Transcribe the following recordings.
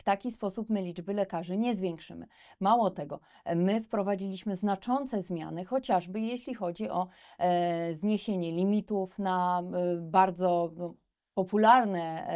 taki sposób my liczby lekarzy nie zwiększymy. Mało tego, my wprowadziliśmy znaczące zmiany, chociażby jeśli chodzi o zniesienie limitów na bardzo popularne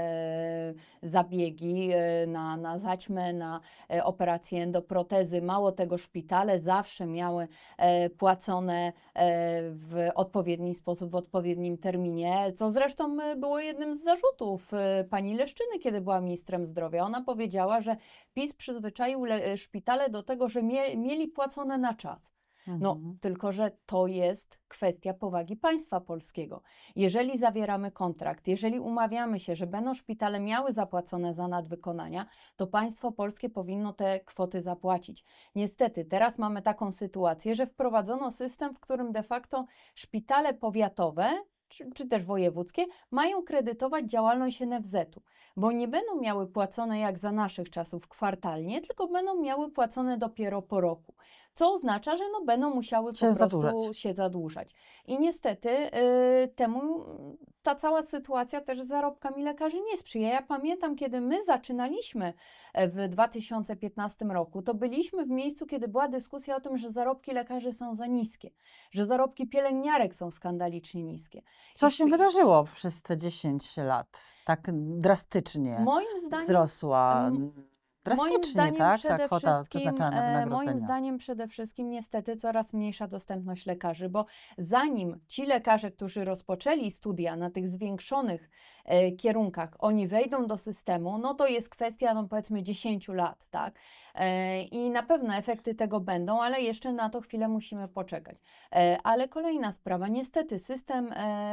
zabiegi, na zaćmę, na operacje endoprotezy. Mało tego, szpitale zawsze miały płacone w odpowiedni sposób, w odpowiednim terminie, co zresztą było jednym z zarzutów pani Leszczyny, kiedy była ministrem zdrowia. Ona powiedziała, że PiS przyzwyczaił szpitale do tego, że mieli płacone na czas. No, tylko że to jest kwestia powagi państwa polskiego. Jeżeli zawieramy kontrakt, jeżeli umawiamy się, że będą szpitale miały zapłacone za nadwykonania, to państwo polskie powinno te kwoty zapłacić. Niestety, teraz mamy taką sytuację, że wprowadzono system, w którym de facto szpitale powiatowe czy też wojewódzkie, mają kredytować działalność NFZ-u, bo nie będą miały płacone jak za naszych czasów kwartalnie, tylko będą miały płacone dopiero po roku, co oznacza, że no będą musiały po prostu się zadłużać. I niestety temu ta cała sytuacja też z zarobkami lekarzy nie sprzyja. Ja pamiętam, kiedy my zaczynaliśmy w 2015 roku, to byliśmy w miejscu, kiedy była dyskusja o tym, że zarobki lekarzy są za niskie, że zarobki pielęgniarek są skandalicznie niskie. Co się wydarzyło przez te 10 lat? Tak drastycznie wzrosła. Drastycznie, tak? Ta kwota przeznaczana na wynagrodzenia. Moim zdaniem przede wszystkim niestety coraz mniejsza dostępność lekarzy, bo zanim ci lekarze, którzy rozpoczęli studia na tych zwiększonych kierunkach, oni wejdą do systemu, no to jest kwestia, no powiedzmy 10 lat, tak? I na pewno efekty tego będą, ale jeszcze na to chwilę musimy poczekać. Ale kolejna sprawa, niestety system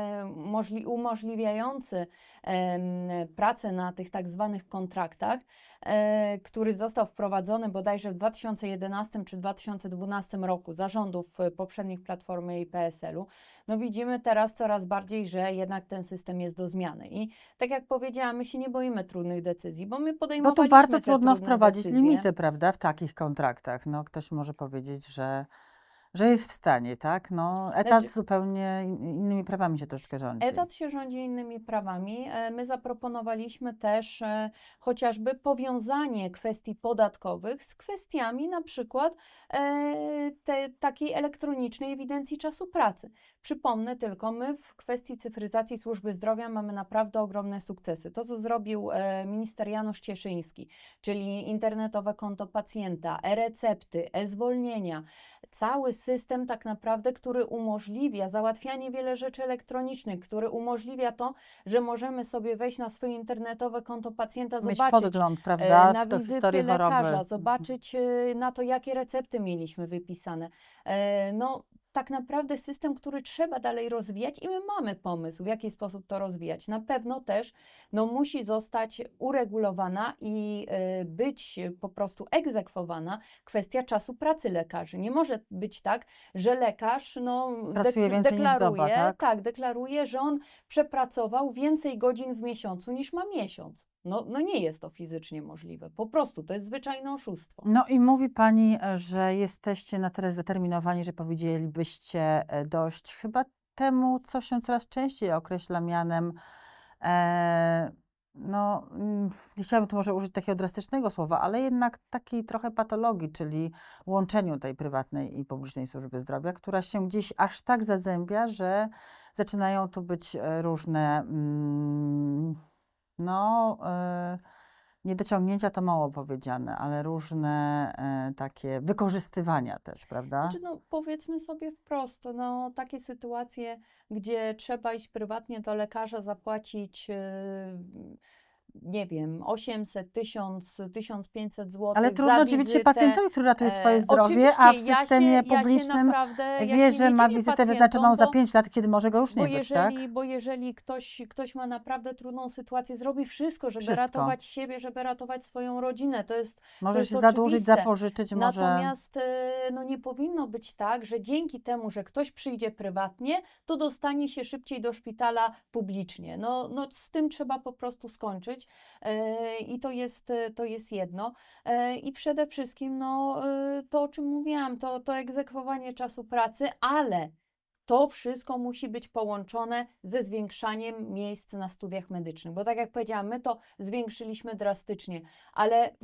umożliwiający pracę na tych tak zwanych kontraktach, który został wprowadzony bodajże w 2011 czy 2012 roku za rządów poprzednich Platformy i PSL-u, no widzimy teraz coraz bardziej, że jednak ten system jest do zmiany. I tak jak powiedziałam, my się nie boimy trudnych decyzji, bo my podejmowaliśmy Bo tu bardzo trudno wprowadzić decyzje. limity, prawda, w takich kontraktach. No, ktoś może powiedzieć, że jest w stanie, tak? No, etat zupełnie innymi prawami się troszeczkę rządzi. Etat się rządzi innymi prawami. My zaproponowaliśmy też chociażby powiązanie kwestii podatkowych z kwestiami na przykład takiej elektronicznej ewidencji czasu pracy. Przypomnę tylko, my w kwestii cyfryzacji służby zdrowia mamy naprawdę ogromne sukcesy. To, co zrobił minister Janusz Cieszyński, czyli internetowe konto pacjenta, e-recepty, e-zwolnienia, cały system tak naprawdę, który umożliwia załatwianie wiele rzeczy elektronicznych, który umożliwia to, że możemy sobie wejść na swoje internetowe konto pacjenta, mieć zobaczyć podgląd, prawda, na w to wizyty historię lekarza, choroby. zobaczyć na to, jakie recepty mieliśmy wypisane. No, tak naprawdę system, który trzeba dalej rozwijać i my mamy pomysł, w jaki sposób to rozwijać. Na pewno też no, musi zostać uregulowana i być po prostu egzekwowana kwestia czasu pracy lekarzy. Nie może być tak, że lekarz pracuje więcej niż doba, tak? Deklaruje, że on przepracował więcej godzin w miesiącu niż ma miesiąc. No nie jest to fizycznie możliwe. Po prostu to jest zwyczajne oszustwo. No i mówi Pani, że jesteście na tyle zdeterminowani, że powiedzielibyście dość chyba temu, co się coraz częściej określa mianem, nie chciałabym tu może użyć takiego drastycznego słowa, ale jednak takiej trochę patologii, czyli łączeniu tej prywatnej i publicznej służby zdrowia, która się gdzieś aż tak zazębia, że zaczynają tu być różne niedociągnięcia to mało powiedziane, ale różne takie wykorzystywania też, prawda? Znaczy, no, powiedzmy sobie wprost, no, takie sytuacje, gdzie trzeba iść prywatnie do lekarza, zapłacić nie wiem, 800, 1000, 1500 zł. Ale trudno dziwić się pacjentowi, który ratuje swoje zdrowie, a w systemie publicznym wie, że ma wizytę wyznaczoną za 5 lat, kiedy może go już nie być, tak? Bo jeżeli ktoś ma naprawdę trudną sytuację, zrobi wszystko, żeby ratować siebie, żeby ratować swoją rodzinę. Może się zadłużyć, zapożyczyć, może... Natomiast no, nie powinno być tak, że dzięki temu, że ktoś przyjdzie prywatnie, to dostanie się szybciej do szpitala publicznie. No z tym trzeba po prostu skończyć. I to jest jedno. I przede wszystkim to, o czym mówiłam, to egzekwowanie czasu pracy, ale to wszystko musi być połączone ze zwiększaniem miejsc na studiach medycznych, bo tak jak powiedziałam, my to zwiększyliśmy drastycznie, ale